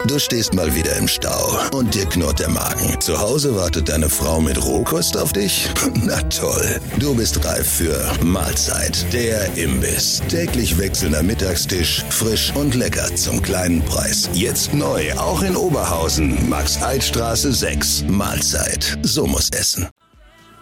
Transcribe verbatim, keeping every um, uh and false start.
Du stehst mal wieder im Stau und dir knurrt der Magen. Zu Hause wartet deine Frau mit Rohkost auf dich? Na toll, du bist reif für Mahlzeit, der Imbiss. Täglich wechselnder Mittagstisch, frisch und lecker zum kleinen Preis. Jetzt neu, auch in Oberhausen, Max-Alt-Straße sechs. Mahlzeit, so muss essen.